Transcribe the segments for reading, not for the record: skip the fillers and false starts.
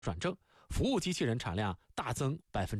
转正，服务机器人产量大增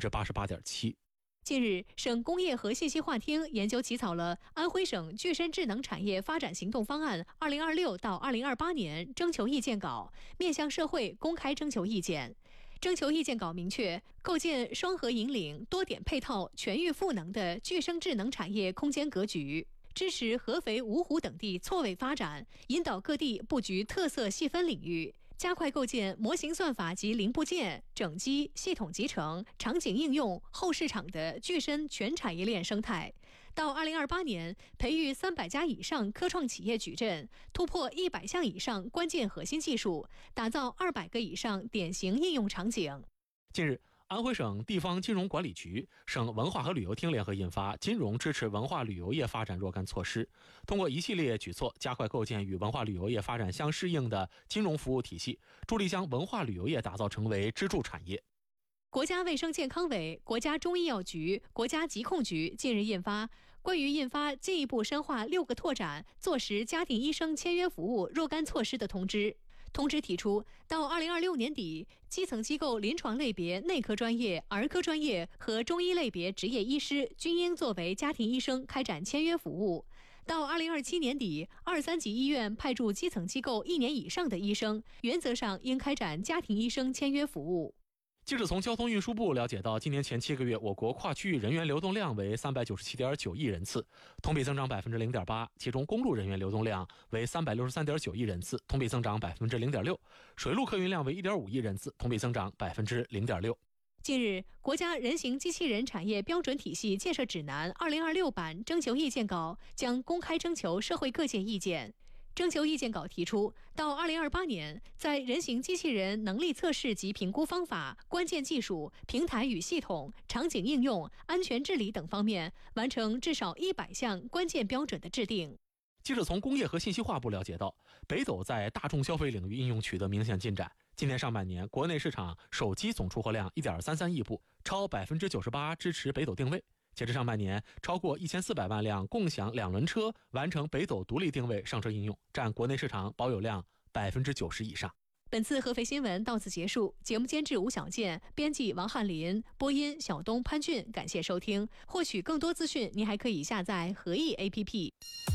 88.7%。 近日，省工业和信息化厅研究起草了安徽省具身智能产业发展行动方案2026到2028年征求意见稿，面向社会公开征求意见。征求意见稿明确，构建双核引领、多点配套、全域赋能的具身智能产业空间格局，支持合肥、芜湖等地错位发展，引导各地布局特色细分领域，加快构建模型算法及零部件、整机、系统集成、场景应用、后市场的具身全产业链生态。到2028年，培育300家以上科创企业矩阵，突破100项以上关键核心技术，打造200个以上典型应用场景。 近日，安徽省地方金融管理局、省文化和旅游厅联合印发《金融支持文化旅游业发展若干措施》，通过一系列举措，加快构建与文化旅游业发展相适应的金融服务体系，助力将文化旅游业打造成为支柱产业。 国家卫生健康委、国家中医药局、国家疾控局近日印发关于印发进一步深化6个拓展坐实家庭医生签约服务若干措施的通知。通知提出，到2026年底，基层机构临床类别内科专业、儿科专业和中医类别执业医师均应作为家庭医生开展签约服务。到2027年底，2、3级医院派驻基层机构1年以上的医生，原则上应开展家庭医生签约服务。 记者从交通运输部了解到，今年前7个月，我国跨区域人员流动量为397.9亿人次，同比增长0.8%，其中公路人员流动量为363.9亿人次，同比增长0.6%，水陆客运量为1.5亿人次，同比增长0.6%。 近日，国家人形机器人产业标准体系建设指南2026版征求意见稿将公开征求社会各界意见。征求意见稿提出，到2028年，在人形机器人能力测试及评估方法、关键技术、平台与系统、场景应用、安全治理等方面，完成至少100项关键标准的制定。 记者从工业和信息化部了解到，北斗在大众消费领域应用取得明显进展。今年上半年，国内市场手机总出货量1.33亿部，超98%支持北斗定位。截至上半年，超过1400万辆共享2轮车完成北斗独立定位上车应用，占国内市场保有量90%以上。 本次合肥新闻到此结束，节目监制吴小健，编辑王翰林，播音小东、潘俊，感谢收听。获取更多资讯，您还可以下载合意 APP。